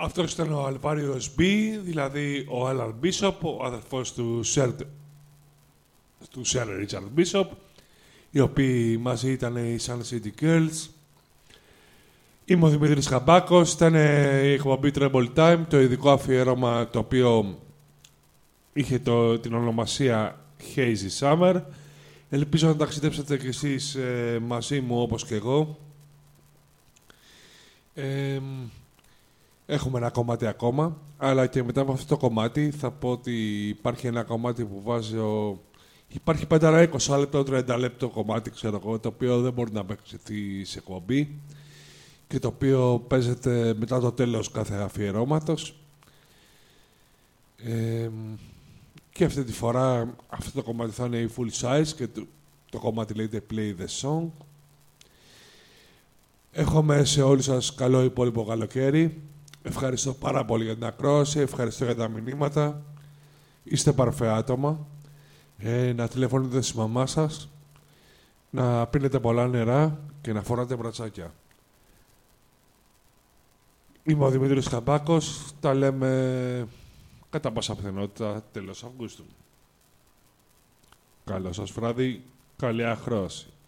Αυτός ήταν ο Αλβάριος B, δηλαδή ο Άλαν Μπίσοπ, ο αδερφός του Σερ Ρίτσαρντ Μπίσοπ, οι οποίοι μαζί ήταν οι Sun City Girls. Είμαι ο Δημήτρης Χαμπάκος, ήταν η εκπομπή Treble Time, το ειδικό αφιέρωμα το οποίο είχε την ονομασία Hazy Summer. Ελπίζω να ταξιδέψετε κι εσείς μαζί μου όπως και εγώ. Έχουμε ένα κομμάτι ακόμα, αλλά και μετά από αυτό το κομμάτι θα πω ότι υπάρχει ένα κομμάτι που βάζω. Υπάρχει 5-20 λεπτό, 30 λεπτό κομμάτι, ξέρω εγώ, το οποίο δεν μπορεί να παίξει σε εκπομπή και το οποίο παίζεται μετά το τέλος κάθε αφιερώματος. Και αυτή τη φορά αυτό το κομμάτι θα είναι η full size και το κομμάτι λέγεται Play the Song. Εύχομαι σε όλους σας καλό υπόλοιπο καλοκαίρι. Ευχαριστώ πάρα πολύ για την ακρόαση, ευχαριστώ για τα μηνύματα. Είστε παρφαία άτομα. Να τηλεφωνείτε στη μαμά σας, να πίνετε πολλά νερά και να φοράτε μπρατσάκια. Είμαι ο Δημήτρης Χαμπάκος, τα λέμε κατά πάσα πιθανότητα τέλος Αυγούστου. Καλό σας βράδυ, καλή ακρόαση.